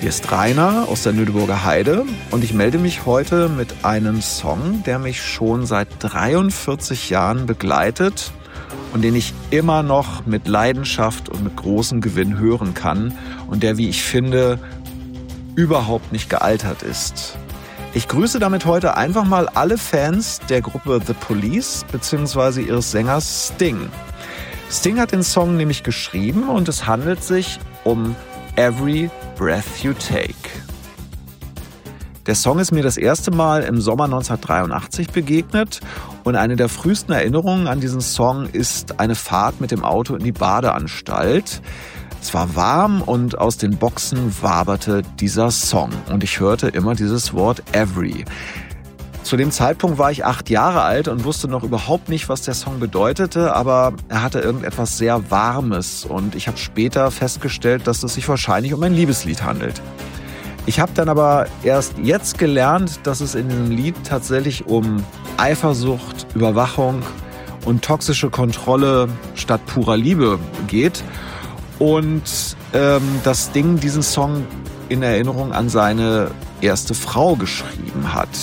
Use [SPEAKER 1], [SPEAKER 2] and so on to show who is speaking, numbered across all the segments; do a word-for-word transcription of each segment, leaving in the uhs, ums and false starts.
[SPEAKER 1] Hier ist Rainer aus der Nöteburger Heide und ich melde mich heute mit einem Song, der mich schon seit dreiundvierzig Jahren begleitet und den ich immer noch mit Leidenschaft und mit großem Gewinn hören kann und der, wie ich finde, überhaupt nicht gealtert ist. Ich grüße damit heute einfach mal alle Fans der Gruppe The Police bzw. ihres Sängers Sting. Sting hat den Song nämlich geschrieben und es handelt sich um Every Breath You Take. Der Song ist mir das erste Mal im Sommer neunzehnhundertdreiundachtzig begegnet und eine der frühesten Erinnerungen an diesen Song ist eine Fahrt mit dem Auto in die Badeanstalt. Es war warm und aus den Boxen waberte dieser Song und ich hörte immer dieses Wort Every. Zu dem Zeitpunkt war ich acht Jahre alt und wusste noch überhaupt nicht, was der Song bedeutete, aber er hatte irgendetwas sehr Warmes und ich habe später festgestellt, dass es sich wahrscheinlich um ein Liebeslied handelt. Ich habe dann aber erst jetzt gelernt, dass es in diesem Lied tatsächlich um Eifersucht, Überwachung und toxische Kontrolle statt purer Liebe geht. Und ähm, das Ding diesen Song in Erinnerung an seine erste Frau geschrieben hat.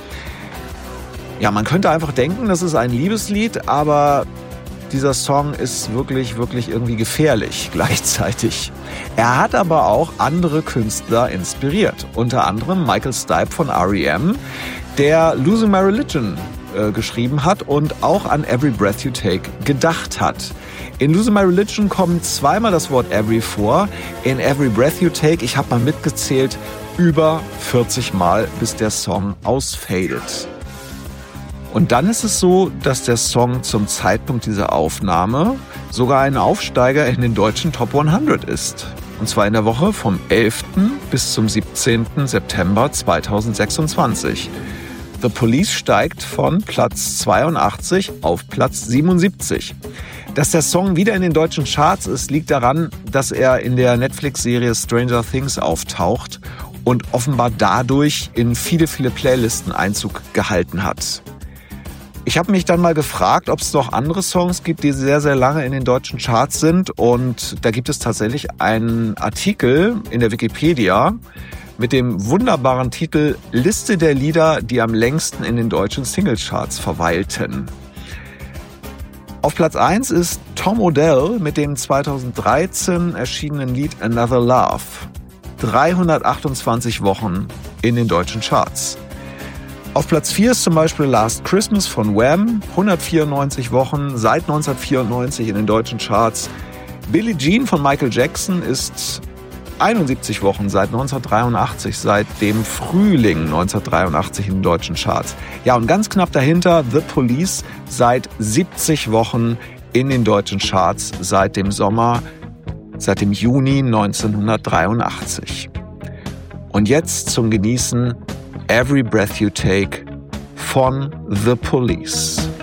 [SPEAKER 1] Ja, man könnte einfach denken, das ist ein Liebeslied, aber dieser Song ist wirklich, wirklich irgendwie gefährlich gleichzeitig. Er hat aber auch andere Künstler inspiriert, unter anderem Michael Stipe von R E M, der Losing My Religion äh, geschrieben hat und auch an Every Breath You Take gedacht hat. In Losing My Religion kommt zweimal das Wort Every vor, in Every Breath You Take, ich habe mal mitgezählt, über vierzig Mal, bis der Song ausfadet. Und dann ist es so, dass der Song zum Zeitpunkt dieser Aufnahme sogar ein Aufsteiger in den deutschen Top hundert ist. Und zwar in der Woche vom elften bis zum siebzehnten September zweitausendsechsundzwanzig. The Police steigt von Platz zweiundachtzig auf Platz siebenundsiebzig. Dass der Song wieder in den deutschen Charts ist, liegt daran, dass er in der Netflix-Serie Stranger Things auftaucht und offenbar dadurch in viele, viele Playlisten Einzug gehalten hat. Ich habe mich dann mal gefragt, ob es noch andere Songs gibt, die sehr, sehr lange in den deutschen Charts sind. Und da gibt es tatsächlich einen Artikel in der Wikipedia mit dem wunderbaren Titel Liste der Lieder, die am längsten in den deutschen Singlecharts verweilten. Auf Platz eins ist Tom Odell mit dem zweitausenddreizehn erschienenen Lied Another Love. dreihundertachtundzwanzig Wochen in den deutschen Charts. Auf Platz vier ist zum Beispiel Last Christmas von Wham, hundertvierundneunzig Wochen seit neunzehnhundertvierundneunzig in den deutschen Charts. Billie Jean von Michael Jackson ist einundsiebzig Wochen seit neunzehnhundertdreiundachtzig, seit dem Frühling neunzehnhundertdreiundachtzig in den deutschen Charts. Ja, und ganz knapp dahinter The Police seit siebzig Wochen in den deutschen Charts seit dem Sommer, seit dem Juni neunzehnhundertdreiundachtzig. Und jetzt zum Genießen Every Breath You Take von The Police.